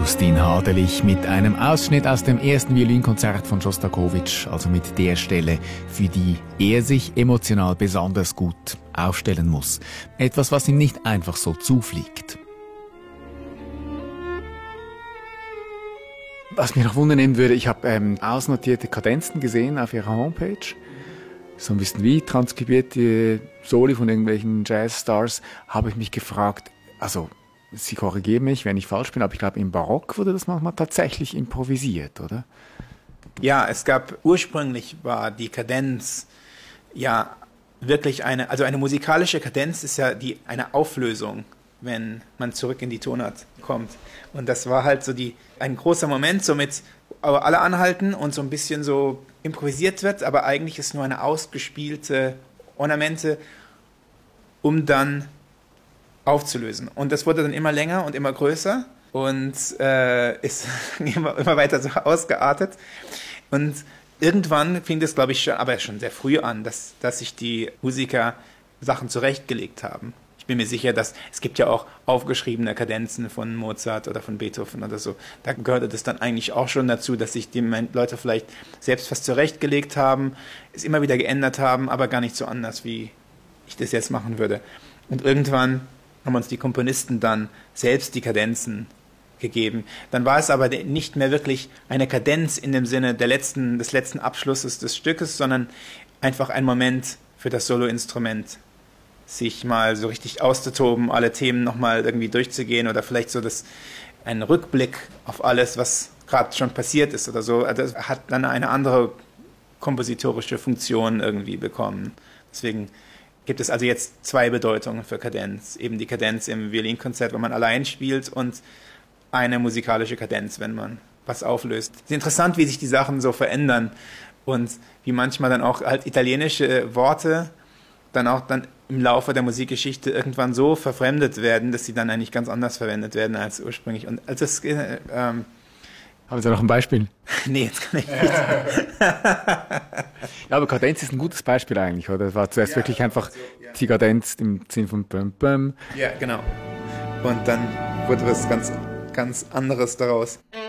Augustin Haderlich mit einem Ausschnitt aus dem ersten Violinkonzert von Schostakowitsch, also mit der Stelle, für die er sich emotional besonders gut aufstellen muss. Etwas, was ihm nicht einfach so zufliegt. Was mich noch wundern würde, ich habe ausnotierte Kadenzen gesehen auf ihrer Homepage. So ein bisschen wie transkribierte Soli von irgendwelchen Jazzstars, habe ich mich gefragt, also Sie korrigieren mich, wenn ich falsch bin, aber ich glaube, im Barock wurde das manchmal tatsächlich improvisiert, oder? Ja, ursprünglich war die Kadenz ja wirklich eine musikalische Kadenz ist ja eine Auflösung, wenn man zurück in die Tonart kommt. Und das war halt so ein großer Moment, so mit alle anhalten und so ein bisschen so improvisiert wird, aber eigentlich ist nur eine ausgespielte Ornamente, um dann aufzulösen. Und das wurde dann immer länger und immer größer und ist immer weiter so ausgeartet. Und irgendwann fing das, glaube ich, schon sehr früh an, dass sich die Musiker Sachen zurechtgelegt haben. Ich bin mir sicher, dass es gibt ja auch aufgeschriebene Kadenzen von Mozart oder von Beethoven oder so. Da gehörte das dann eigentlich auch schon dazu, dass sich die Leute vielleicht selbst was zurechtgelegt haben, es immer wieder geändert haben, aber gar nicht so anders, wie ich das jetzt machen würde. Und irgendwann haben uns die Komponisten dann selbst die Kadenzen gegeben. Dann war es aber nicht mehr wirklich eine Kadenz in dem Sinne des letzten Abschlusses des Stückes, sondern einfach ein Moment für das Soloinstrument, sich mal so richtig auszutoben, alle Themen nochmal irgendwie durchzugehen oder vielleicht so ein Rückblick auf alles, was gerade schon passiert ist oder so. Also es hat dann eine andere kompositorische Funktion irgendwie bekommen. Deswegen gibt es also jetzt zwei Bedeutungen für Kadenz. Eben die Kadenz im Violinkonzert, wenn man allein spielt, und eine musikalische Kadenz, wenn man was auflöst. Es ist interessant, wie sich die Sachen so verändern und wie manchmal dann auch halt italienische Worte dann im Laufe der Musikgeschichte irgendwann so verfremdet werden, dass sie dann eigentlich ganz anders verwendet werden als ursprünglich. Und als das Haben Sie noch ein Beispiel? Nee, jetzt kann ich nicht. Ja, aber Kadenz ist ein gutes Beispiel eigentlich, oder? Das war zuerst wirklich einfach die Kadenz im Sinn von Böm, Böm. Ja, genau. Und dann wurde was ganz, ganz anderes daraus.